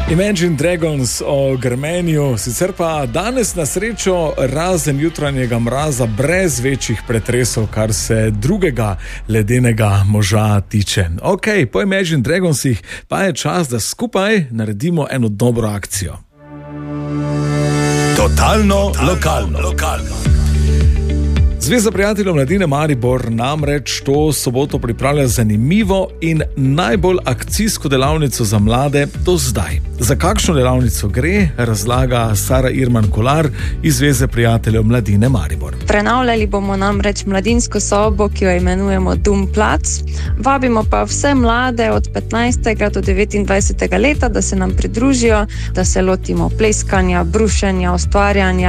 Imagine Dragons o grmenju, sicer pa danes na srečo razen jutranjega mraza brez večjih pretresov, kar se drugega ledenega moža tiče. Ok, po Imagine Dragonsih pa je čas, da skupaj naredimo eno dobro akcijo. Totalno lokalno. Zveza prijateljev Mladine Maribor namreč to soboto pripravlja zanimivo in najbolj akcijsko delavnico za mlade do zdaj. Za kakšno delavnico gre, razlaga Sara Irman Kolar iz Zveze prijateljev Mladine Maribor. Prenavljali bomo namreč mladinsko sobo, ki jo imenujemo Dum Plac. Vabimo pa vse mlade od 15. do 29. leta, da se nam pridružijo, da se lotimo pleskanja, brušenja, ustvarjanja